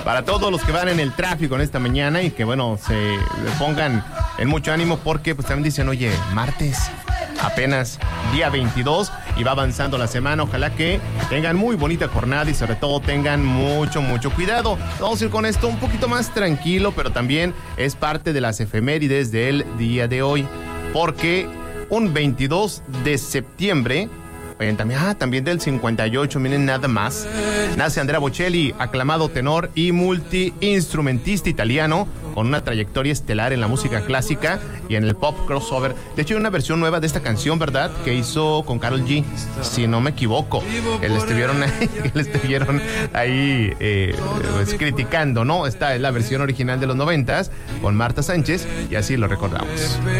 para todos los que van en el tráfico en esta mañana y que, bueno, se pongan en mucho ánimo porque pues también dicen, oye, martes, apenas día 22 y va avanzando la semana. Ojalá que tengan muy bonita jornada y sobre todo tengan mucho cuidado. Vamos a ir con esto un poquito más tranquilo, pero también es parte de las efemérides del día de hoy, porque un 22 de septiembre, también del 58, miren nada más, nace Andrea Bocelli, aclamado tenor y multiinstrumentista italiano, con una trayectoria estelar en la música clásica y en el pop crossover. De hecho, hay una versión nueva de esta canción, ¿verdad?, que hizo con Karol G, si no me equivoco. Él estuvieron ahí pues, criticando, ¿no? Esta es la versión original de los 90s con Marta Sánchez y así lo recordamos.